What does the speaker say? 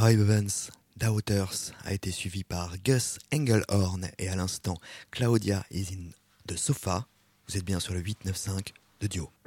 Heavens Daughters a été suivi par Gus Engelhorn et à l'instant Claudia is in the sofa. Vous êtes bien sur le 895 de Duo.